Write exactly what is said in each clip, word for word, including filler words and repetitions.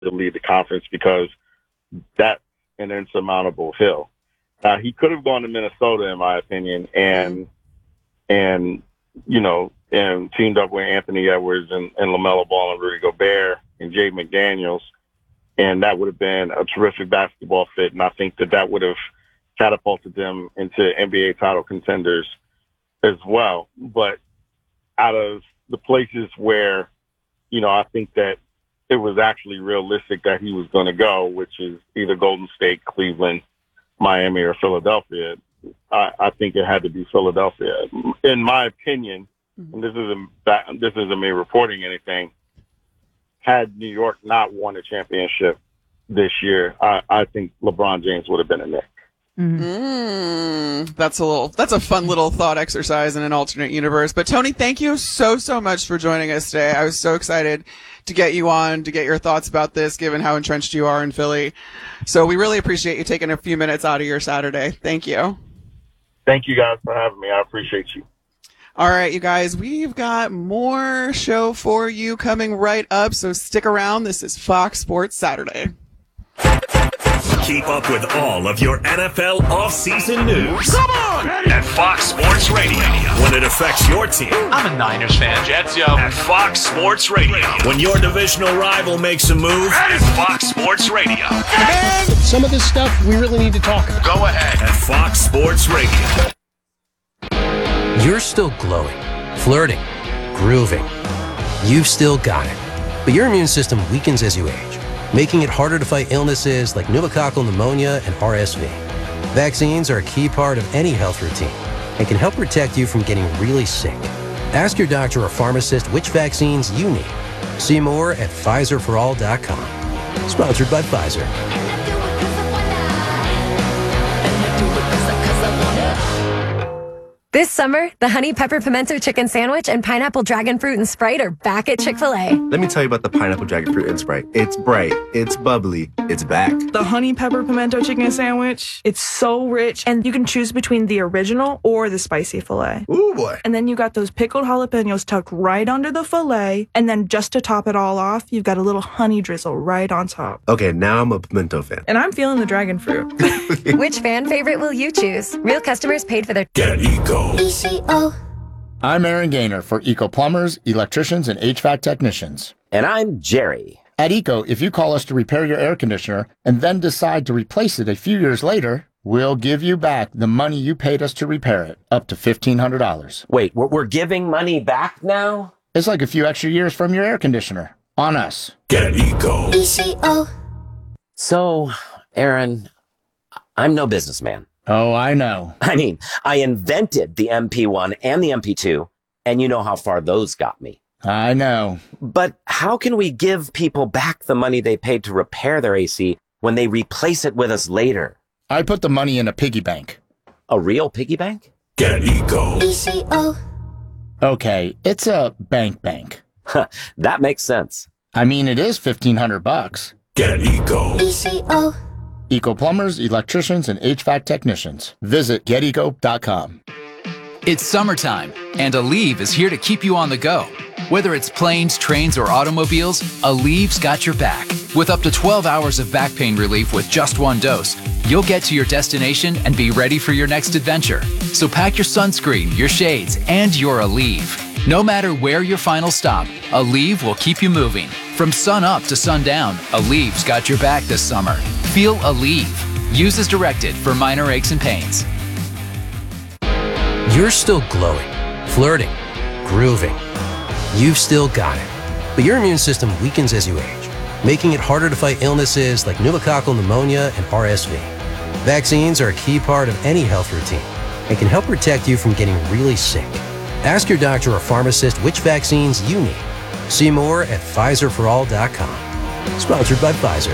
to lead the conference because that's an insurmountable hill. Uh, he could have gone to Minnesota, in my opinion, and and you know, and teamed up with Anthony Edwards and, and LaMelo Ball and Rudy Gobert and Jay McDaniels, and that would have been a terrific basketball fit. And I think that that would have catapulted them into N B A title contenders as well. But out of the places where, you know, I think that it was actually realistic that he was going to go, which is either Golden State, Cleveland, Miami, or Philadelphia, I, I think it had to be Philadelphia. In my opinion, and this isn't this isn't me reporting anything, had New York not won a championship this year, I, I think LeBron James would have been a Knick. Mm-hmm. Mm, that's a little, that's a fun little thought exercise in an alternate universe. But Tony, thank you so, so much for joining us today. I was so excited to get you on, to get your thoughts about this, given how entrenched you are in Philly. So we really appreciate you taking a few minutes out of your Saturday. Thank you. Thank you guys for having me. I appreciate you. All right, you guys, we've got more show for you coming right up. So stick around. This is Fox Sports Saturday. Keep up with all of your N F L offseason news. Come on! At Fox Sports Radio. When it affects your team. I'm a Niners fan. Jets, yo. At Fox Sports Radio. When your divisional rival makes a move. At Fox Sports Radio. And some of this stuff we really need to talk about. Go ahead. At Fox Sports Radio. You're still glowing, flirting, grooving. You've still got it. But your immune system weakens as you age, making it harder to fight illnesses like pneumococcal pneumonia and R S V. Vaccines are a key part of any health routine and can help protect you from getting really sick. Ask your doctor or pharmacist which vaccines you need. See more at Pfizer for all dot com. Sponsored by Pfizer. This summer, the Honey Pepper Pimento Chicken Sandwich and Pineapple Dragon Fruit and Sprite are back at Chick-fil-A. Let me tell you about the Pineapple Dragon Fruit and Sprite. It's bright, it's bubbly, it's back. The Honey Pepper Pimento Chicken Sandwich, it's so rich, and you can choose between the original or the spicy filet. Ooh, boy. And then you got those pickled jalapenos tucked right under the filet, and then just to top it all off, you've got a little honey drizzle right on top. Okay, now I'm a pimento fan. And I'm feeling the dragon fruit. Which fan favorite will you choose? Real customers paid for their... Get Eco. E C O. I'm Aaron Gaynor for Eco Plumbers, Electricians, and H V A C Technicians. And I'm Jerry. At Eco, if you call us to repair your air conditioner and then decide to replace it a few years later, we'll give you back the money you paid us to repair it, up to fifteen hundred dollars. Wait, we're giving money back now? It's like a few extra years from your air conditioner. On us. Get Eco. E C O. So, Aaron, I'm no businessman. Oh, I know. I mean, I invented the M P one and the M P two, and you know how far those got me. I know. But how can we give people back the money they paid to repair their A C when they replace it with us later? I put the money in a piggy bank. A real piggy bank? Get Eco. E C O. Okay, it's a bank bank. That makes sense. I mean, it is fifteen hundred bucks. Get Eco. E C O. Eco Plumbers, Electricians, and H V A C Technicians. Visit get eco dot com. It's summertime, and Aleve is here to keep you on the go. Whether it's planes, trains, or automobiles, Aleve's got your back. With up to twelve hours of back pain relief with just one dose, you'll get to your destination and be ready for your next adventure. So pack your sunscreen, your shades, and your Aleve. No matter where your final stop, Aleve will keep you moving. From sun up to sundown, Aleve's got your back this summer. Feel Aleve. Use as directed for minor aches and pains. You're still glowing, flirting, grooving. You've still got it. But your immune system weakens as you age, making it harder to fight illnesses like pneumococcal pneumonia and R S V. Vaccines are a key part of any health routine and can help protect you from getting really sick. Ask your doctor or pharmacist which vaccines you need. See more at Pfizer for all dot com. Sponsored by Pfizer.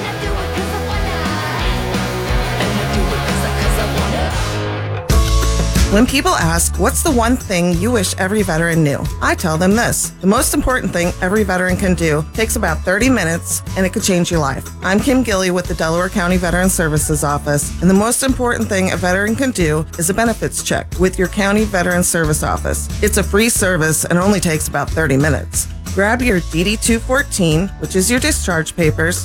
When people ask, what's the one thing you wish every veteran knew? I tell them this. The most important thing every veteran can do takes about thirty minutes, and it could change your life. I'm Kim Gilly with the Delaware County Veteran Services Office, and the most important thing a veteran can do is a benefits check with your County Veteran Service Office. It's a free service and only takes about thirty minutes. Grab your D D two fourteen, which is your discharge papers,